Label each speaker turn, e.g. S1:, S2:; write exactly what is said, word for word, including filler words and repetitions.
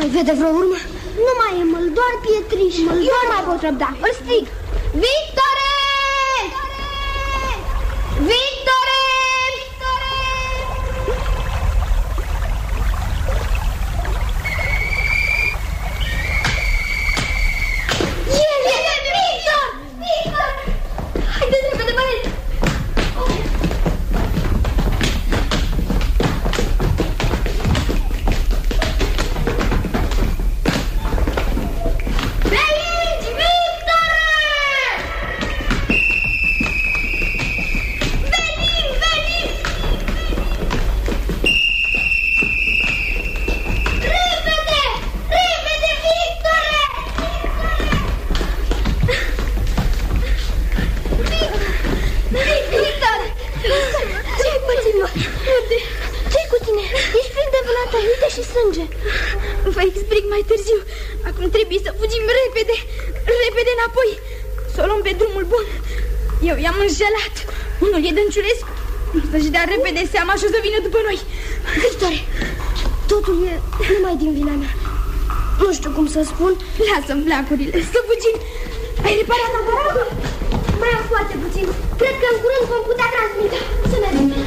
S1: vede vreo urmă?
S2: Nu mai e măl, doar pietriș. Măl,
S1: Eu nu mai pot răbda. Îl strig. Victore! Victore! El e Victor! Victor! Haideți repede, băieți!
S3: Vă explic mai târziu. Acum trebuie să fugim repede, repede înapoi, să o luăm pe drumul bun. Eu i-am înșelat. Unul e Dănciulescu. Să-și dea repede seama și o să vină după noi.
S1: Victorie, totul e numai din vina mea. Nu știu cum să spun.
S3: Lasă-mi flacurile, să fugim. Ai reparat aparatul?
S2: Mai am foarte puțin. Cred că în curând vom putea transmite. Să mergem.